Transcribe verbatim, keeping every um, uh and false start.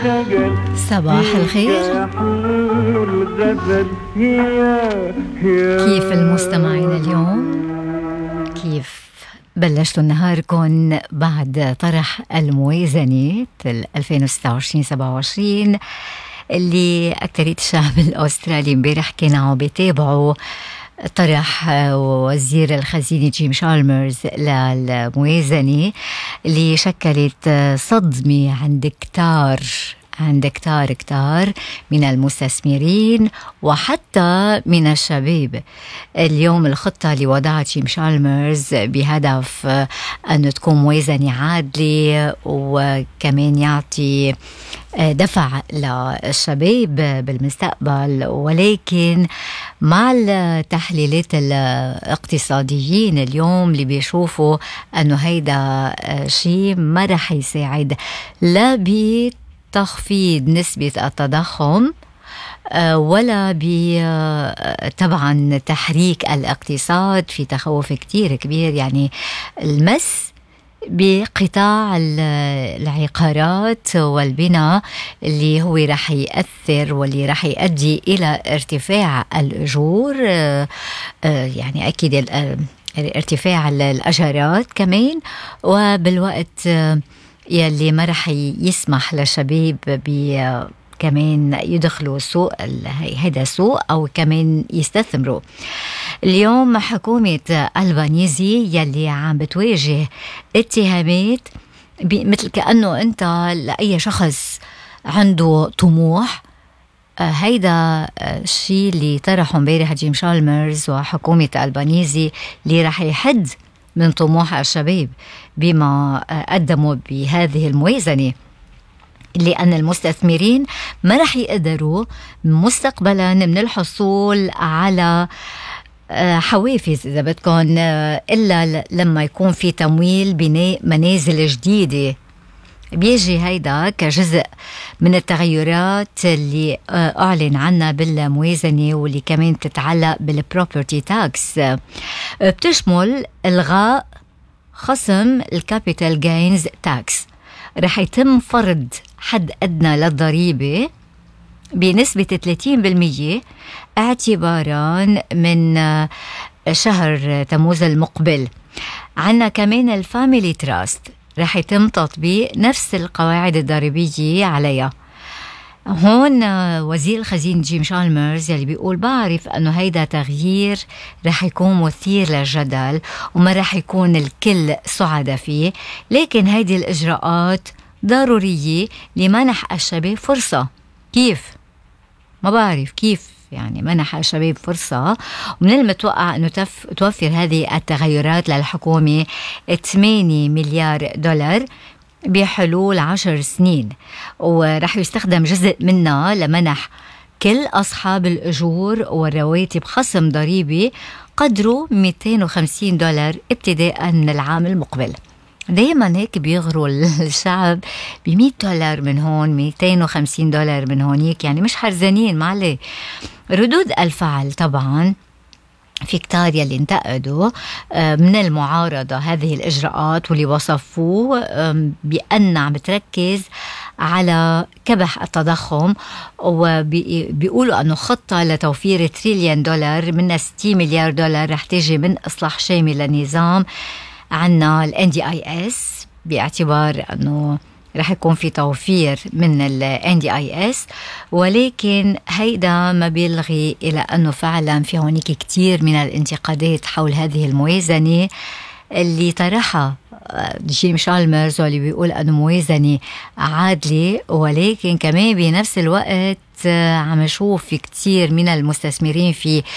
صباح الخير. كيف المستمعين اليوم؟ كيف بلشتوا نهاركم بعد طرح الموازنة ألفين وستة وعشرين سبعة وعشرين اللي أكترية الشعب الأسترالي امبارح كانوا عم بيتابعوا طرح وزير الخزينة جيم شالمرز للموازنة اللي شكلت صدمة عند كتار عند كتار كتار من المستثمرين وحتى من الشباب. اليوم الخطة اللي وضعت جيم شالمرز بهدف أن تكون موازنة عادلة وكمان يعطي دفع للشباب بالمستقبل، ولكن مع التحليلات الاقتصاديين اليوم اللي بيشوفوا أنه هيدا شيء ما رح يساعد لا بي تخفيض نسبة التضخم ولا طبعا تحريك الاقتصاد. في تخوف كتير كبير يعني المس بقطاع العقارات والبناء اللي هو رح يأثر واللي رح يؤدي إلى ارتفاع الأجور، يعني أكيد ارتفاع الأجارات كمان، وبالوقت يلي ما رح يسمح للشباب ب كمان يدخلوا سوق هذا السوق أو كمان يستثمروا. اليوم حكومة ألبانيزي يلي عم بتواجه اتهامات مثل كأنه أنت لأي شخص عنده طموح. هيدا الشيء اللي طرحه امبارح جيم شالمرز وحكومة ألبانيزي اللي رح يحد من طموح الشباب بما قدموا بهذه الموازنة، لأن المستثمرين ما رح يقدروا مستقبلا من الحصول على حوافز إذا بدكم إلا لما يكون في تمويل بناء منازل جديدة. بيجي هيدا كجزء من التغيرات اللي أعلن عنها بالموازنة واللي كمان تتعلق بالبروبرتي تاكس، بتشمل إلغاء خصم الكابيتال جاينز تاكس. رح يتم فرض حد أدنى للضريبة بنسبة ثلاثين بالمية اعتبارا من شهر تموز المقبل. عنا كمان الفاميلي تراست رح يتم تطبيق نفس القواعد الضريبية عليها. هون وزير الخزينة جيم شالمرز يلي بيقول بعرف أنه هيدا تغيير رح يكون مثير للجدل وما رح يكون الكل سعداء فيه، لكن هيدي الإجراءات ضرورية لمنح الشباب فرصة. كيف؟ ما بعرف كيف يعني منح الشباب فرصة. ومن المتوقع أنه تف... توفر هذه التغيرات للحكومة ثمانية مليار دولار بحلول عشر سنين، ورح يستخدم جزء منها لمنح كل أصحاب الأجور والرواتب خصم ضريبي قدره مئتين وخمسين دولار ابتداء من العام المقبل. دايما هيك بيغروا الشعب بمئة دولار من هون مئتين وخمسين دولار من هونيك، يعني مش حرزانين معلي. ردود الفعل طبعا في كتار يلي انتقدوا من المعارضة هذه الإجراءات واللي وصفوه بأن عم بتركز على كبح التضخم، وبيقولوا أنه خطة لتوفير تريليون دولار من ستين مليار دولار رح تيجي من إصلاح شامل للنظام. عنا ال إن دي آي إس باعتبار أنه رح يكون في توفير من ال إن دي آي إس، ولكن هيدا ما بيلغي إلى أنه فعلا في هونيك كتير من الانتقادات حول هذه الموازنة اللي طرحها جيم شالمرز واللي بيقول أنه موازنة عادلة، ولكن كمان بنفس الوقت عم نشوف في كتير من المستثمرين في